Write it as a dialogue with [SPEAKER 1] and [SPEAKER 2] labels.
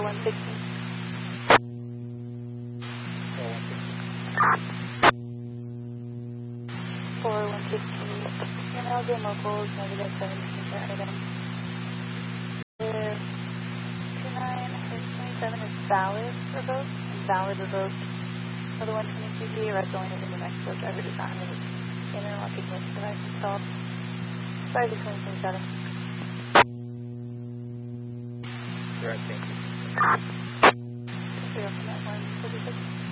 [SPEAKER 1] 4116. Your LJ locals, negative 17 item. If 2927 is valid revoked, for the 122G, arrest only as a New Mexico driver does not have an interlocking lift device installed. Sorry, the 2027.
[SPEAKER 2] Correct, thank you.